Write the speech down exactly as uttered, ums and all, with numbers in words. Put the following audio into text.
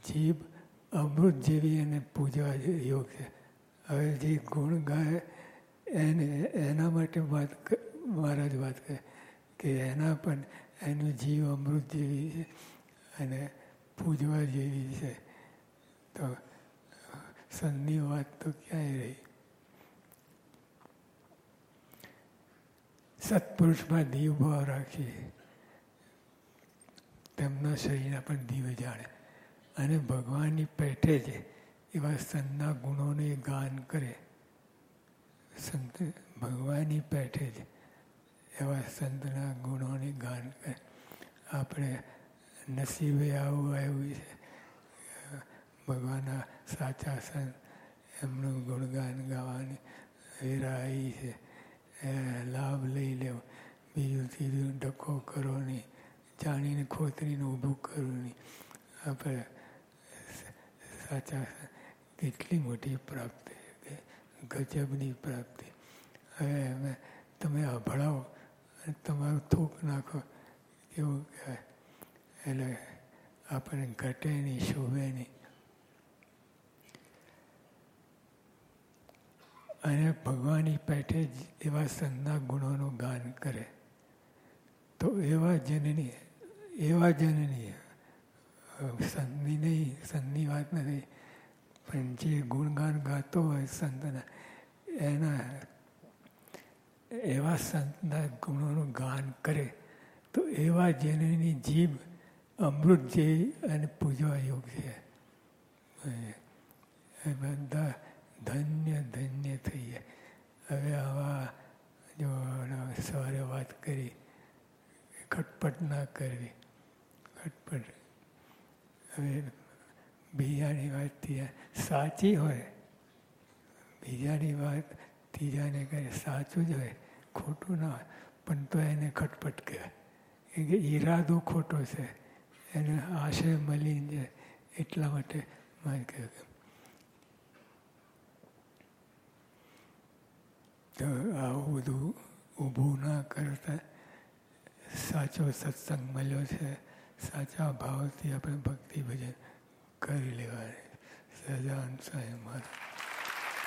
જીભ અમૃત જેવી એને પૂજવા યોગ છે. હવે જે ગુણ ગાય એને એના માટે વાત મહારાજ વાત કરે કે એના પણ એનું જીવ અમૃત જેવી છે અને પૂજવા જેવી છે. તો સંતની વાત તો ક્યાંય રહી. સત્પુરુષમાં દીવ ભાવ રાખીએ, તેમના શરીરના પણ દીવ જાણે અને ભગવાનની પેઠે જ એવા સંતના ગુણોને ગાન કરે. સંત ભગવાનની પેઠે જ એવા સંતના ગુણોને ગાન કરે. આપણે નસીબે આવું આવ્યું છે ભગવાનના સાચા સંત એમનું ગુણગાન ગાવાની વેરા આવી છે. લાભ લઈ લેવો, બીજું ત્રીજું ડખો કરો નહીં, જાણીને ખોતરીને ઊભું કરવું નહીં. આપણે સાચા કેટલી મોટી પ્રાપ્તિ છે, ગજબની પ્રાપ્તિ. હવે અમે તમે અભળાવો અને તમારું થૂક નાખો એવું કહેવાય. એટલે આપણને ઘટે નહીં, શોભે નહીં. અને ભગવાનની પેઠે જ એવા સંતના ગુણોનું ગાન કરે તો એવા જનની એવા જનની સંતની નહીં, સંતની વાત નથી, પણ જે ગુણગાન ગાતો હોય સંતના એના એવા સંતના ગુણોનું ગાન કરે તો એવા જનની જીભ અમૃત જેવી અને પૂજવા યોગ્ય છે. એ બધા ધન્ય ધન્ય થઈ જાય. હવે આવા જો સવારે વાત કરી ખટપટ ના કરવી. ખટપટ હવે બીજાની વાત ત્રીજા સાચી હોય, બીજાની વાત ત્રીજાને કહે સાચું જ હોય, ખોટું ના હોય, પણ તો એને ખટપટ કહેવાય. કેમ કે ઈરાદો ખોટો છે, એને આશય મલિન છે, એટલા માટે મારે કહ્યું. તો આવું બધું ઊભું ના કરતા સાચો સત્સંગ મળ્યો છે, સાચા ભાવથી આપણે ભક્તિ ભજન કરી લેવાની. સહજાનંદ સ્વામી મહારાજ.